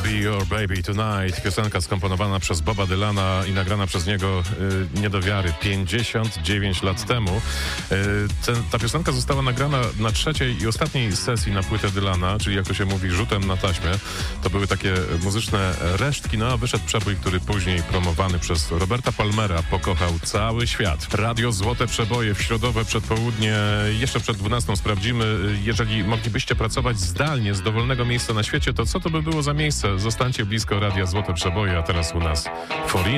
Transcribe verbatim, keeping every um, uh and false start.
Be Your Baby Tonight. Piosenka skomponowana przez Boba Dylana i nagrana przez niego y, nie do wiary pięćdziesiąt dziewięć lat temu. Y, ten, ta piosenka została nagrana na trzeciej i ostatniej sesji na płytę Dylana, czyli jak to się mówi, rzutem na taśmę. To były takie muzyczne resztki, no a wyszedł przebój, który później promowany przez Roberta Palmera pokochał cały świat. Radio Złote Przeboje w środowe przedpołudnie, jeszcze przed dwunastą sprawdzimy. Jeżeli moglibyście pracować zdalnie z dowolnego miejsca na świecie, to co to by było za miejsce? Zostańcie blisko Radia Złote Przeboje, a teraz u nas Forina.